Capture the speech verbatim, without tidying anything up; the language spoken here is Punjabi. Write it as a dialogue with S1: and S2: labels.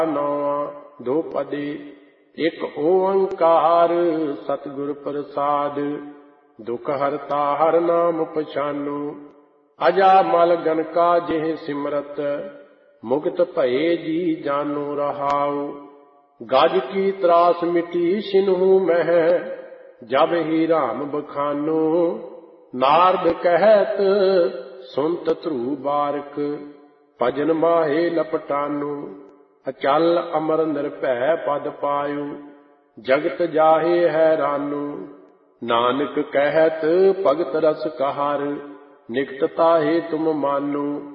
S1: ਨੌਵਾਂ ਦੋ ਪਦੇ। ਇੱਕ ਓੰਕਾਰ ਸਤਿਗੁਰ ਪ੍ਰਸਾਦ, ਦੁਖ ਹਰਤਾ ਹਰ ਨਾਮ ਪਛਾਨੂ। ਅਜਾ ਮਲ ਗਨਕਾ ਜਿਹ ਸਿਮਰਤ, ਮੁਕਤ ਭਏ ਜੀ ਜਾਨੂ ਰਹਾਉ। ਗਜ ਕੀ ਤਰਾਸ ਮਿਟੀ ਸਿਨਹੂ ਮਹਿ, ਜਬ ਹੀ ਰਾਮ ਬਖਾਨੂ। ਨਾਰਦ ਕਹਿਤ ਸੁਨਤ ਧਰੂ ਬਾਰਕ, ਭਜਨ ਮਾਹੇ ਲਪਟਾਨੂ। ਅਚਲ ਅਮਰ ਨਿਰਭੈ ਪਦ ਪਾਇਉ, ਜਗਤ ਜਾਹੇ ਹੈਰਾਨੂ। ਨਾਨਕ ਕਹਿਤ ਭਗਤ ਰਸ ਕਹਾਰ, ਨਿਕਟ ਤਾਹੇ ਤੁਮ ਮਾਨੂ।